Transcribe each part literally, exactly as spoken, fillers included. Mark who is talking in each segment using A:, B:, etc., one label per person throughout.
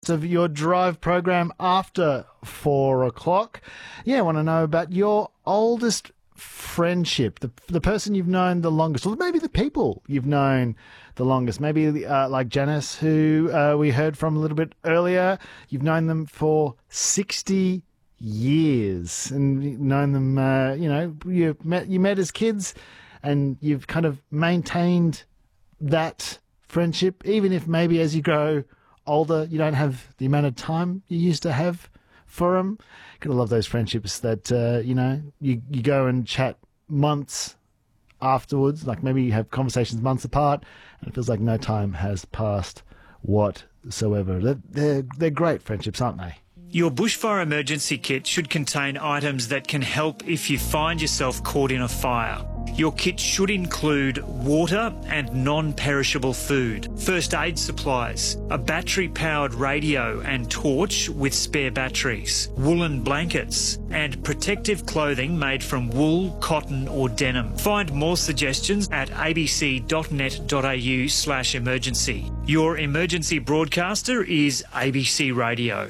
A: Of your drive program after four o'clock. Yeah, I want to know about your oldest friendship, the the person you've known the longest, or maybe the people you've known the longest. Maybe uh, like Janice, who uh, we heard from a little bit earlier. You've known them for sixty years and known them, uh, you know, you met, you met as kids and you've kind of maintained that friendship, even if maybe as you grow older, you don't have the amount of time you used to have for them. Gotta love those friendships that, uh, you know, you, you go and chat months afterwards, like maybe you have conversations months apart, and it feels like no time has passed whatsoever. They're, they're, they're great friendships, aren't they?
B: Your bushfire emergency kit should contain items that can help if you find yourself caught in a fire. Your kit should include water and non-perishable food, first aid supplies, a battery-powered radio and torch with spare batteries, woolen blankets, and protective clothing made from wool, cotton or denim. Find more suggestions at abc.net.au slash emergency. Your emergency broadcaster is A B C Radio.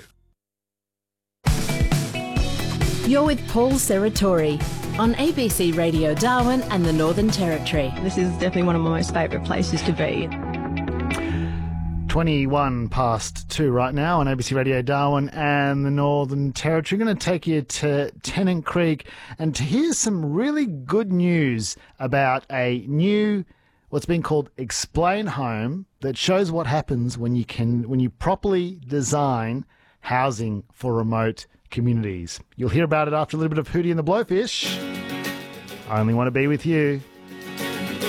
C: You're with Paul Serratori on A B C Radio Darwin and the Northern Territory.
D: This is definitely one of my most favourite places to be.
A: twenty-one past two right now on A B C Radio Darwin and the Northern Territory. I'm going to take you to Tennant Creek and to hear some really good news about a new, what's been called Explain Home, that shows what happens when you can when you properly design housing for remote communities. You'll hear about it after a little bit of Hootie and the Blowfish. I only want to be with you.